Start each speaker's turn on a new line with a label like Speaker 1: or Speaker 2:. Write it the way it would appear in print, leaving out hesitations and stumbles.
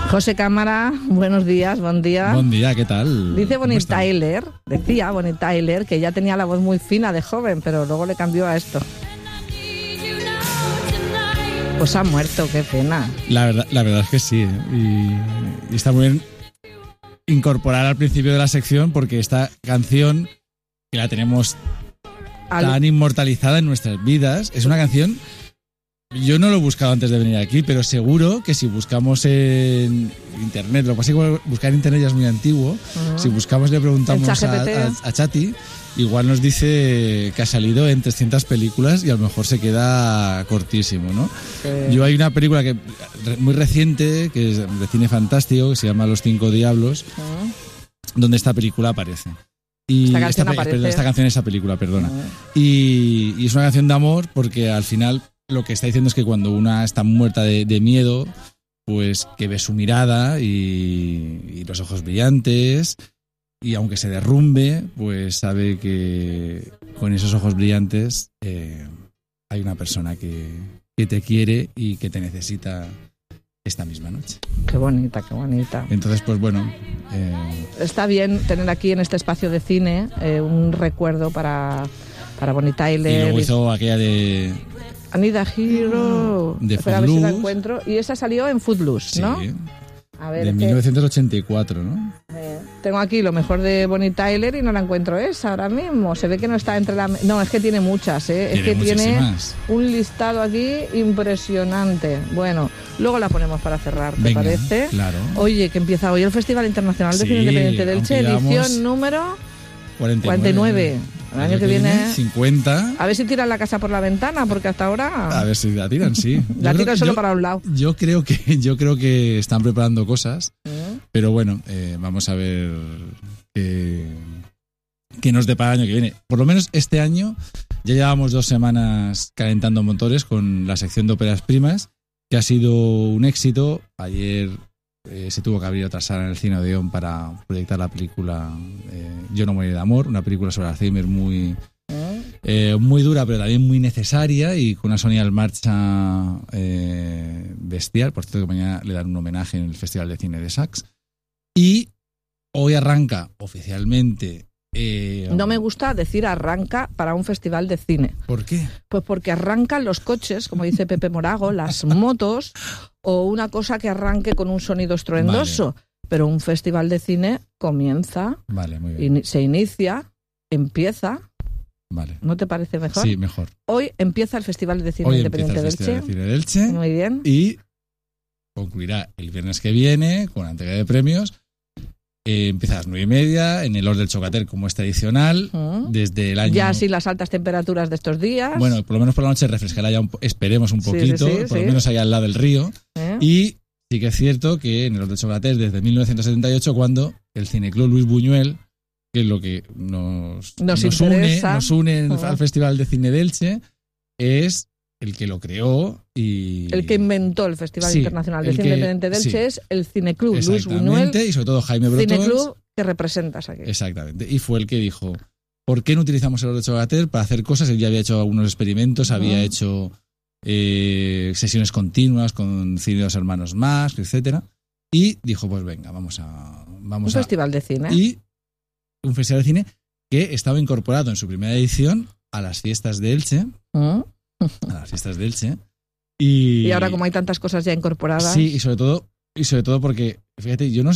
Speaker 1: José Cámara, buenos días, buen día.
Speaker 2: Buen día, ¿qué tal?
Speaker 1: Decía Bonnie Tyler que ya tenía la voz muy fina de joven, pero luego le cambió a esto. Pues ha muerto, qué pena.
Speaker 2: La verdad es que sí, y está muy bien incorporar al principio de la sección, porque esta canción, que la tenemos tan inmortalizada en nuestras vidas, es una canción... Yo no lo he buscado antes de venir aquí, pero seguro que si buscamos en internet, lo que pasa es que buscar en internet ya es muy antiguo. Uh-huh. Si buscamos, le preguntamos a Chati, igual nos dice que ha salido en 300 películas y a lo mejor se queda cortísimo, ¿no? Yo hay una película que muy reciente, que es de cine fantástico, que se llama Los Cinco Diablos, donde esta película aparece. Y esta canción es esa película, perdona. Y es una canción de amor, porque al final... Lo que está diciendo es que cuando una está muerta de miedo, pues que ve su mirada y los ojos brillantes, y aunque se derrumbe, pues sabe que con esos ojos brillantes hay una persona que te quiere y que te necesita esta misma noche.
Speaker 1: Qué bonita, qué bonita.
Speaker 2: Entonces, pues bueno...
Speaker 1: Está bien tener aquí en este espacio de cine un recuerdo para Bonnie Tyler.
Speaker 2: Y luego hizo aquella de...
Speaker 1: I Need a Hero.
Speaker 2: De
Speaker 1: Espera, a ver si la encuentro. Y esa salió en Footloose, ¿no?
Speaker 2: Sí.
Speaker 1: A ver,
Speaker 2: de 1984, ¿no?
Speaker 1: Tengo aquí lo mejor de Bonnie Tyler y no la encuentro esa ahora mismo. Se ve que no está entre la... No, es que tiene muchas, ¿eh? Es que tiene un listado aquí impresionante. Bueno, luego la ponemos para cerrar, ¿te parece?
Speaker 2: Claro.
Speaker 1: Oye, que empieza hoy el Festival Internacional de Cine Independiente de Elche, edición número 49. El año que viene
Speaker 2: 50.
Speaker 1: A ver si tiran la casa por la ventana, porque hasta ahora...
Speaker 2: A ver si la tiran, sí.
Speaker 1: La tiran solo para un lado.
Speaker 2: Yo creo que están preparando cosas, pero bueno, vamos a ver qué nos depara el año que viene. Por lo menos este año ya llevamos 2 semanas calentando motores con la sección de óperas primas, que ha sido un éxito. Ayer... se tuvo que abrir otra sala en el Cine Odeón para proyectar la película Yo no moriré de amor, una película sobre Alzheimer muy dura, pero también muy necesaria, y con una Sonia Marcha bestial. Por cierto, que mañana le dan un homenaje en el Festival de Cine de Sachs. Y hoy arranca oficialmente...
Speaker 1: No me gusta decir arranca para un festival de cine.
Speaker 2: ¿Por qué?
Speaker 1: Pues porque arrancan los coches, como dice Pepe Morago, las motos, o una cosa que arranque con un sonido estruendoso. Vale. Pero un festival de cine comienza,
Speaker 2: muy bien.
Speaker 1: Se inicia, empieza.
Speaker 2: Vale.
Speaker 1: ¿No te parece mejor?
Speaker 2: Sí, mejor.
Speaker 1: Hoy empieza el Festival de Cine Independiente
Speaker 2: de Elche.
Speaker 1: Muy bien.
Speaker 2: Y concluirá el viernes que viene con la entrega de premios. Empieza a las 9:30 en el Hort del Chocater, como es tradicional, desde el año...
Speaker 1: Ya sin las altas temperaturas de estos días.
Speaker 2: Bueno, por lo menos por la noche refrescará ya, esperemos un poquito, por lo menos allá al lado del río. Y sí que es cierto que en el Hort del Chocater, desde 1978, cuando el Cineclub Luis Buñuel, que es lo que nos une al Festival de Cine de Elche, es el que lo creó y...
Speaker 1: El que inventó el Festival Internacional de Cine Independiente de Elche es el Cineclub Luis Buñuel.
Speaker 2: Y sobre todo Jaime Brotons.
Speaker 1: Cineclub que representas aquí.
Speaker 2: Exactamente. Y fue el que dijo, ¿por qué no utilizamos el Hort de Chocater para hacer cosas? Él ya había hecho algunos experimentos, había hecho sesiones continuas con Cine de los Hermanos Marx, etcétera. Y dijo, pues venga, vamos a... Un
Speaker 1: festival de cine.
Speaker 2: Y un festival de cine que estaba incorporado en su primera edición a las fiestas de Elche. A las fiestas de Elche. Y
Speaker 1: ahora, como hay tantas cosas ya incorporadas...
Speaker 2: Sí, y sobre todo porque, fíjate, yo no sé